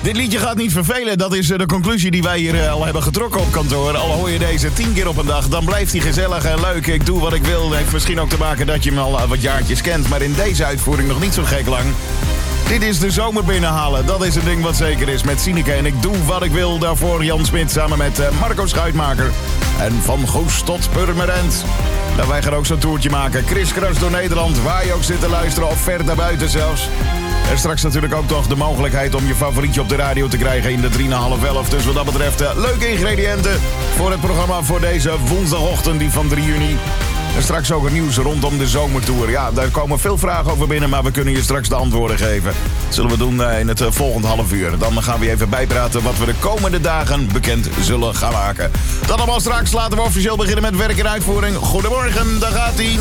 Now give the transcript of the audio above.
Dit liedje gaat niet vervelen. Dat is de conclusie die wij hier al hebben getrokken op kantoor. Al hoor je deze 10 keer op een dag, dan blijft hij gezellig en leuk. Ik doe wat ik wil. Heeft misschien ook te maken dat je hem al wat jaartjes kent. Maar in deze uitvoering nog niet zo gek lang. Dit is de zomer binnenhalen. Dat is een ding wat zeker is met Sineke. En ik doe wat ik wil. Daarvoor Jan Smit samen met Marco Schuitmaker. En van Goes tot Purmerend. Nou, wij gaan ook zo'n toertje maken. Kriskras door Nederland. Waar je ook zit te luisteren of ver daarbuiten zelfs. En straks natuurlijk ook toch de mogelijkheid om je favorietje op de radio te krijgen in de 3,5-11. Dus wat dat betreft leuke ingrediënten voor het programma voor deze woensdagochtend, die van 3 juni. En straks ook het nieuws rondom de zomertour. Ja, daar komen veel vragen over binnen, maar we kunnen je straks de antwoorden geven. Dat zullen we doen in het volgende half uur. Dan gaan we even bijpraten wat we de komende dagen bekend zullen gaan maken. Dat allemaal straks. Laten we officieel beginnen met werk en uitvoering. Goedemorgen, daar gaat-ie.